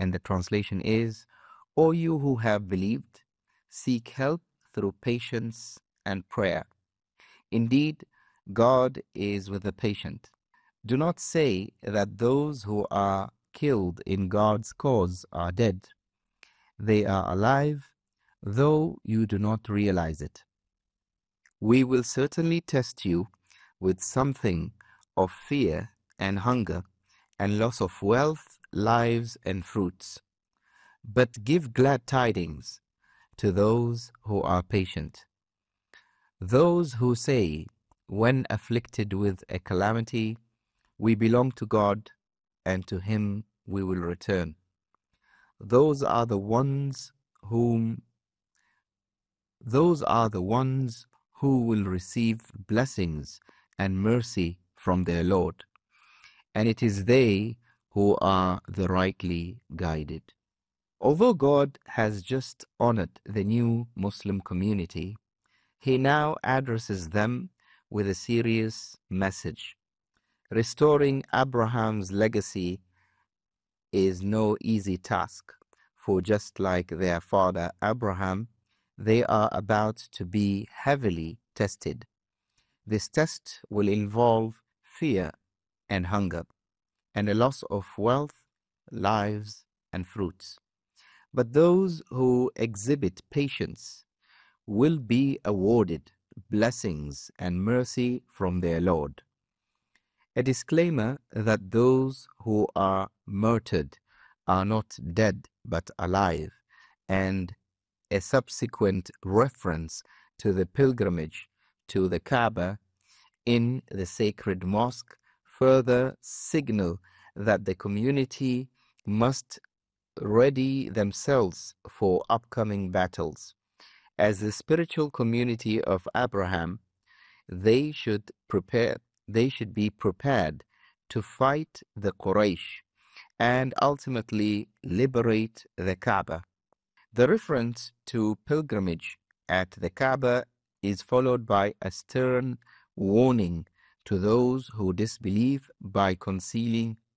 And the translation is, O you who have believed, seek help through patience and prayer. Indeed, God is with the patient. Do not say that those who are killed in God's cause are dead. They are alive, though you do not realize it. We will certainly test you with something of fear and hunger and loss of wealth, lives, and fruits. But give glad tidings to those who are patient. Those who say, when afflicted with a calamity, we belong to God, and to Him we will return. Those are the ones who will receive blessings and mercy from their Lord, and it is they who are the rightly guided. Although God has just honored the new Muslim community, He now addresses them with a serious message. Restoring Abraham's legacy is no easy task, for just like their father Abraham, they are about to be heavily tested. This test will involve fear and hunger, and a loss of wealth, lives, and fruits. But those who exhibit patience will be awarded blessings and mercy from their Lord. A disclaimer that those who are martyred are not dead but alive, and a subsequent reference to the pilgrimage to the Kaaba in the sacred mosque further signal that the community must ready themselves for upcoming battles. As the spiritual community of Abraham, they should be prepared to fight the Quraysh and ultimately liberate the Kaaba. The reference to pilgrimage at the Kaaba is followed by a stern warning to those who disbelieve by concealing